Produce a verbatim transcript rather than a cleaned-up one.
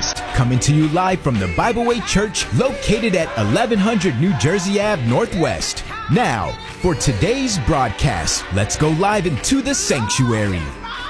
Broadcast, coming to you live from the Bible Way Church located at eleven hundred New Jersey Avenue Northwest. Now, for today's broadcast, let's go live into the sanctuary.